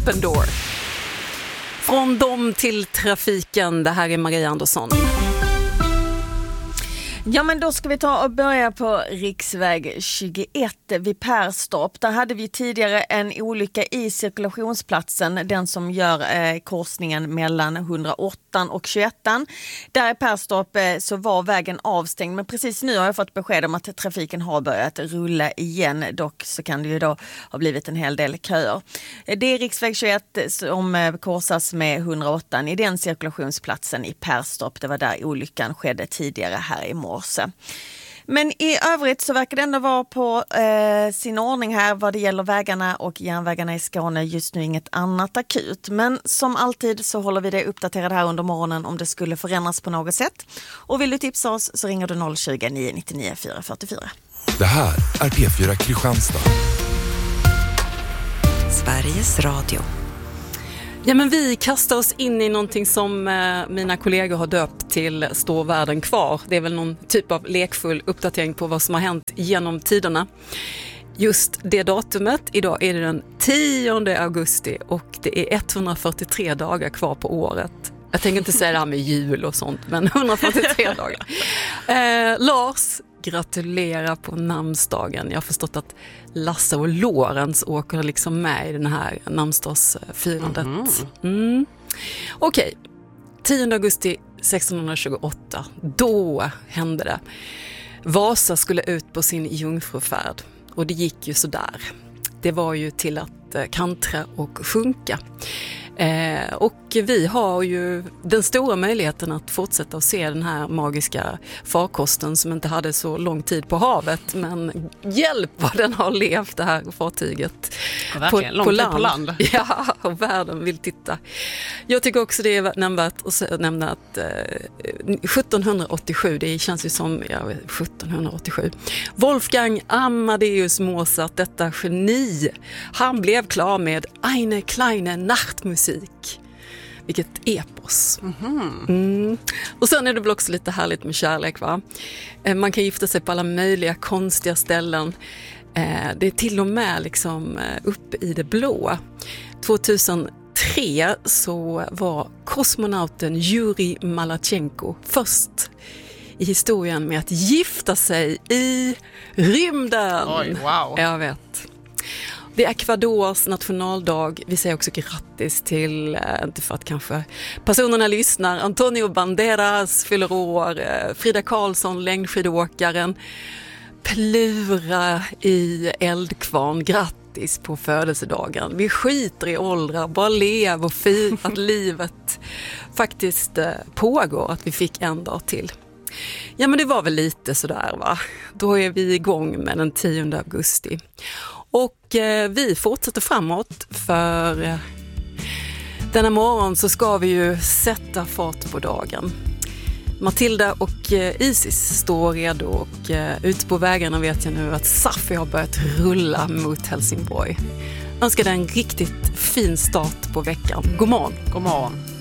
Open Door. Från dem till trafiken, det här är Maria Andersson. Ja, men då ska vi ta och börja på riksväg 21 vid Perstorp. Där hade vi tidigare en olycka i cirkulationsplatsen, den som gör korsningen mellan 108 och 21. Där i Perstorp så var vägen avstängd, men precis nu har jag fått besked om att trafiken har börjat rulla igen. Dock så kan det ju då ha blivit en hel del köer. Det är riksväg 21 som korsas med 108 i den cirkulationsplatsen i Perstorp. Det var där olyckan skedde tidigare här i morse. Men i övrigt så verkar det ändå vara på sin ordning här vad det gäller vägarna och järnvägarna i Skåne. Just nu inget annat akut. Men som alltid så håller vi det uppdaterad här under morgonen om det skulle förändras på något sätt. Och vill du tipsa oss så ringer du 020-999 444. Det här är P4 Kristianstad. Sveriges Radio. Ja, men vi kastar oss in i någonting som mina kollegor har döpt till Står världen kvar. Det är väl någon typ av lekfull uppdatering på vad som har hänt genom tiderna. Just det datumet, idag är det den 10 augusti och det är 143 dagar kvar på året. Jag tänker inte säga det här med jul och sånt, men 143 dagar. Lars, gratulerar på namnsdagen. Jag har förstått att Lasse och Lorenz åker liksom med i den här namnsdagsfirandet. Okej, 10 augusti 1628, då hände det. Vasa skulle ut på sin jungfrufärd och det gick ju så där. Det var ju till att kantra och sjunka. Och vi har ju den stora möjligheten att fortsätta att se den här magiska farkosten som inte hade så lång tid på havet, men hjälp vad den har levt, det här fartyget på land. Ja, och världen vill titta. Jag tycker också det är nämnvärt att nämna att 1787, det känns ju som 1787, Wolfgang Amadeus Mozart, detta geni, han blev klar med Eine kleine Nachtmusik. Vilket epos. Och sen är det väl också lite härligt med kärlek, va? Man kan gifta sig på alla möjliga konstiga ställen. Det är till och med liksom uppe i det blå. 2003 så var kosmonauten Yuri Malachenko först i historien med att gifta sig i rymden. Oj, wow. Jag vet. Det är Ecuadors nationaldag. Vi säger också grattis till, inte för att kanske personerna lyssnar, Antonio Banderas fyller år, Frida Karlsson, längdskidåkaren, Plura i Eldkvarn, grattis på födelsedagen. Vi skiter i åldrar, bara lev och fira att livet faktiskt pågår, att vi fick en dag till. Ja, men det var väl lite sådär, va? Då är vi igång med den 10 augusti. Och vi fortsätter framåt, för denna morgon så ska vi ju sätta fart på dagen. Matilda och Isis står redo och ute på vägarna vet jag nu att Safi har börjat rulla mot Helsingborg. Önskar dig en riktigt fin start på veckan. God morgon. God morgon.